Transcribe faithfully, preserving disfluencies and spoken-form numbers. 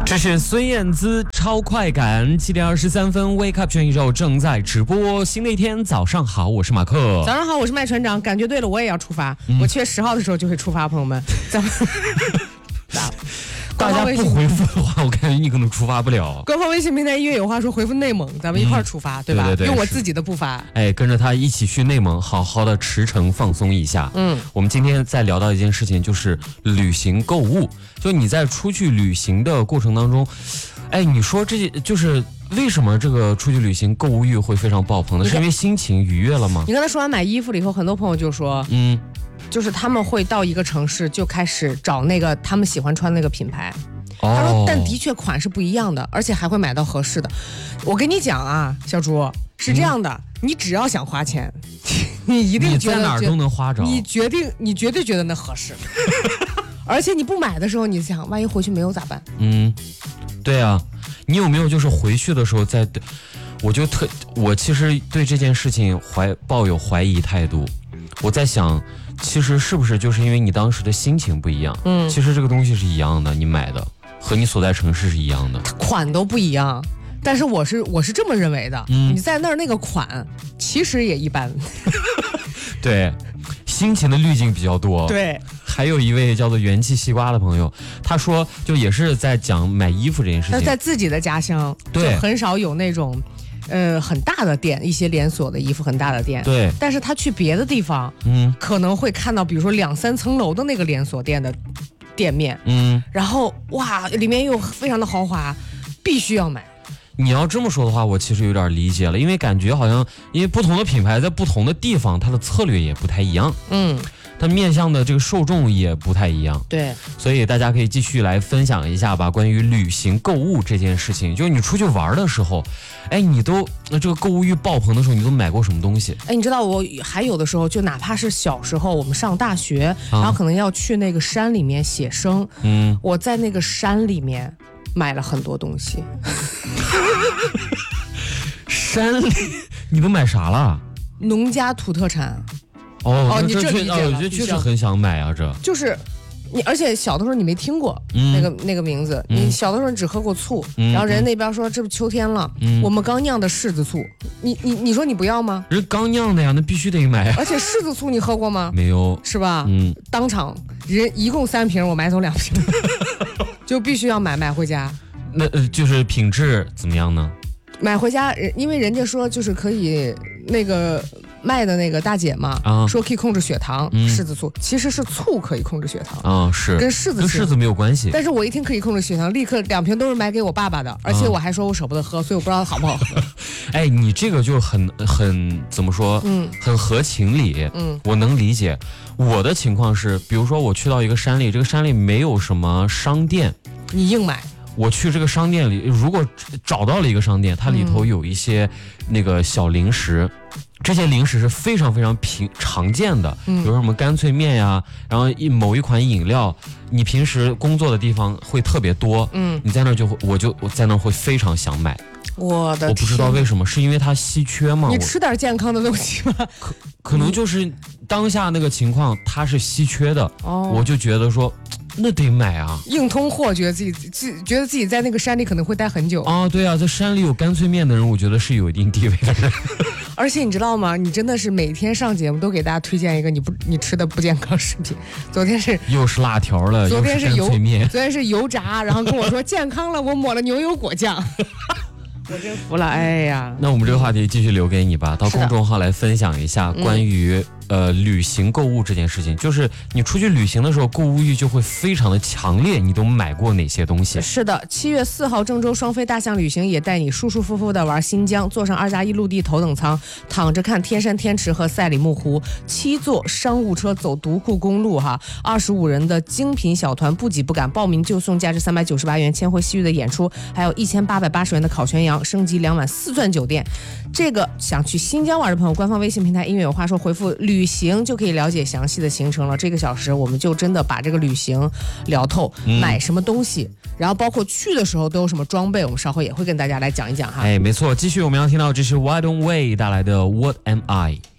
这是孙燕姿超快感，七点二十三分 ，Wake Up 全宇宙正在直播。新的一天，早上好，我是马克。 早上好，我是麦船长。感觉对了，我也要出发。嗯、我七月十号的时候就会出发，朋友们。咱们大家不回复的话，我感觉你可能出发不了。 官方微信平台音乐有话说，回复内蒙，咱们一块儿出发，嗯、对吧？ 对对对， 用我自己的步伐， 哎，跟着他一起去内蒙，好好的驰骋放松一下。嗯，我们今天在聊到一件事情，就是旅行购物。就你在出去旅行的过程当中，哎，你说这就是为什么这个出去旅行购物欲会非常爆棚呢？是因为心情愉悦了吗？ 你刚才说完买衣服了以后，很多朋友就说，嗯。就是他们会到一个城市就开始找那个他们喜欢穿的那个品牌，哦、他说但的确款式不一样的，而且还会买到合适的。我跟你讲啊，小朱是这样的，嗯、你只要想花钱，你一定觉得你在哪儿都能花着， 你决定你绝对觉得那合适，而且你不买的时候，你想万一回去没有咋办？ 嗯，对啊，你有没有就是回去的时候在，我就特我其实对这件事情怀抱有怀疑态度，我在想。其实是不是就是因为你当时的心情不一样？嗯，其实这个东西是一样的，你买的和你所在城市是一样的， 款都不一样。但是我是我是这么认为的，嗯，你在那儿那个款其实也一般。 对，心情的滤镜比较多。 对， 还有一位叫做元气西瓜的朋友，他说就也是在讲买衣服这件事情， 在自己的家乡，对，就很少有那种。呃，很大的店，一些连锁的衣服很大的店， 对。 但是他去别的地方，嗯，可能会看到，比如说两三层楼的那个连锁店的店面，嗯，然后哇，里面又非常的豪华，必须要买。 你要这么说的话，我其实有点理解了，因为感觉好像，因为不同的品牌在不同的地方，它的策略也不太一样，嗯。它面向的这个受众也不太一样， 对， 所以大家可以继续来分享一下吧，关于旅行购物这件事情。就是你出去玩的时候，哎，你都这个购物欲爆棚的时候，你都买过什么东西？ 哎，你知道我还有的时候，就哪怕是小时候我们上大学，啊、然后可能要去那个山里面写生，嗯，我在那个山里面买了很多东西。 山里你都买啥了？ 农家土特产。 哦，你这确，哦，我觉得确实很想买啊，这就是你，而且小的时候你没听过、嗯、那个那个名字，嗯、你小的时候你只喝过醋，嗯、然后人那边说这不秋天了，嗯、我们刚酿的柿子醋，你你你说你不要吗？ 人刚酿的呀，那必须得买。 而且柿子醋你喝过吗？ 没有， 是吧？嗯，当场人一共三瓶，我买走两瓶，就必须要买买回家。 那呃，就是品质怎么样呢？ 买回家，因为人家说就是可以那个。卖的那个大姐嘛，啊、说可以控制血糖，嗯、柿子醋其实是醋可以控制血糖啊，是跟柿子跟柿子没有关系。 但是我一听可以控制血糖，立刻两瓶都是买给我爸爸的，而且我还说我舍不得喝，所以我不知道好不好喝。 哎，你这个就很很怎么说？嗯，很合情理。嗯，我能理解。我的情况是，比如说我去到一个山里，这个山里没有什么商店， 你硬买。 我去这个商店里，如果找到了一个商店，它里头有一些那个小零食，嗯、这些零食是非常非常平常见的，嗯、比如说什么干脆面呀，然后一某一款饮料，你平时工作的地方会特别多，嗯，你在那就会，我就我在那会非常想买。 我的我不知道为什么，是因为它稀缺吗？ 你吃点健康的东西吧。 可可能就是当下那个情况，它是稀缺的，哦、我就觉得说。那得买啊！ 硬通货，觉得自己自觉得自己在那个山里可能会待很久啊。对啊，在山里有干脆面的人，我觉得是有一定地位的人。 而且你知道吗？你真的是每天上节目都给大家推荐一个你不你吃的不健康食品。昨天是又是辣条了， 昨天是油面， 昨天是油炸，然后跟我说健康了，我抹了牛油果酱。我真服了，哎呀！ 那我们这个话题继续留给你吧，到公众号来分享一下关于、嗯、呃旅行购物这件事情。就是你出去旅行的时候，购物欲就会非常的强烈。你都买过哪些东西？ 是的，七月四号郑州双飞大象旅行也带你舒舒服服的玩新疆，坐上二加一陆地头等舱，躺着看天山天池和赛里木湖，七座商务车走独库公路哈，二十五人的精品小团不挤不赶，报名就送价值三百九十八元千惠西域的演出，还有一千八百八十元的烤全羊。升级两晚四钻酒店，这个想去新疆玩的朋友，官方微信平台音乐有话说回复旅行就可以了解详细的行程了。这个小时我们就真的把这个旅行聊透，嗯、买什么东西，然后包括去的时候都有什么装备，我们稍后也会跟大家来讲一讲哈。 哎，没错，继续我们要听到这是 Why Don't We 带来的 What Am I。